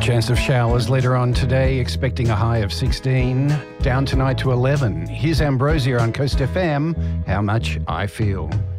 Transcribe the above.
Chance of showers later on today, expecting a high of 16. Down tonight to 11. Here's Ambrosia on Coast FM, How Much I Feel.